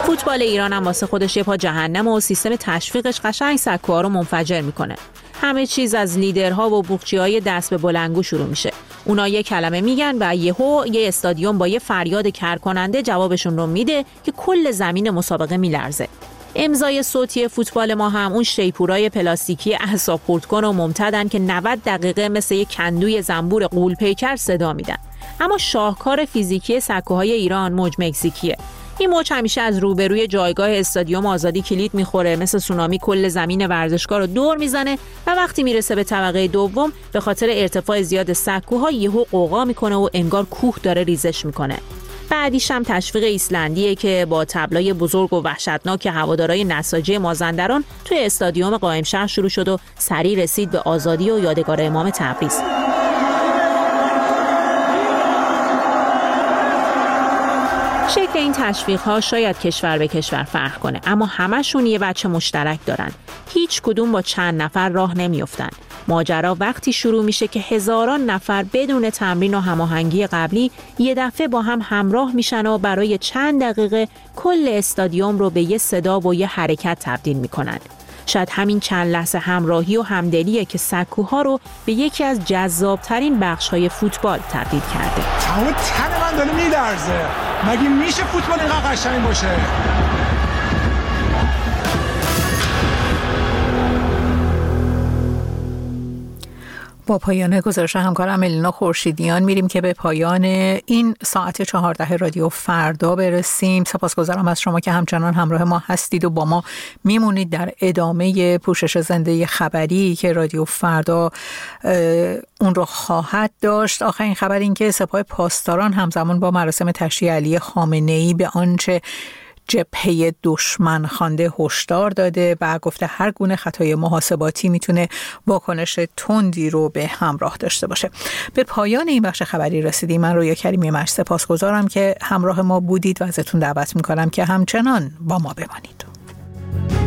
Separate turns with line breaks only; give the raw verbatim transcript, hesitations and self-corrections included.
فوتبال ایران هم واسه خودش یه پا جهنم و سیستم تشویقش قشنگ سکوها رو منفجر میکنه. همه چیز از لیدرها و بوقچی‌های دست به بلندگو شروع میشه. اونا یه کلمه میگن و یهو یه استادیوم با یه فریاد کرکننده جوابشون رو میده که کل زمین مسابقه میلرزه. امضای صوتی فوتبال ما هم اون شیپورای پلاستیکی اعصاب خورد کن و ممتدن که نود دقیقه مثل یه کندوی زنبور غول‌پیکر صدا میدن. اما شاهکار فیزیکی سکوهای ایران موج مکزیکیه. این موج همیشه از روبروی جایگاه استادیوم آزادی کلید میخوره، مثل سونامی کل زمین ورزشگاه رو دور میزنه و وقتی میرسه به طبقه دوم به خاطر ارتفاع زیاد سکوها یهو قوقا میکنه و انگار کوه داره ریزش میکنه. بعدیش هم تشویق ایسلندیه که با طبلای بزرگ و وحشتناک هوادارهای نساجی مازندران توی استادیوم قائم شهر شروع شد و سریع رسید به آزادی و یادگار امام تبریز. شکل این تشویق‌ها شاید کشور به کشور فرق کنه، اما همشون یه بچه مشترک دارن. هیچ کدوم با چند نفر راه نمیافتن. ماجرا وقتی شروع میشه که هزاران نفر بدون تمرین و هماهنگی قبلی یه دفعه با هم همراه میشن و برای چند دقیقه کل استادیوم رو به یه صدا و یه حرکت تبدیل میکنن. شاید همین چند لحظه همراهی و همدلیه که سکوها رو به یکی از جذابترین بخش‌های فوتبال تبدیل کرده.
تمام تن من داره میلرزه. مگه میشه فوتبال اینقدر قشنگ باشه؟
با پایان گزارش همکارم الینا خورشیدیان میریم که به پایان این ساعت چهارده رادیو فردا برسیم. سپاسگزارم از شما که همچنان همراه ما هستید و با ما میمونید در ادامه پوشش زنده خبری که رادیو فردا اون رو خواهد داشت. آخرین خبر این که سپاه پاسداران همزمان با مراسم تشییع علی خامنه‌ای به آنچه جبهه دشمن خوانده هشدار داده و گفته هر گونه خطای محاسباتی میتونه واکنش تندی رو به همراه داشته باشه. به پایان این بخش خبری رسیدیم. من رویا کریمی مش سپاسگزارم که همراه ما بودید و ازتون دعوت میکنم که همچنان با ما بمانید.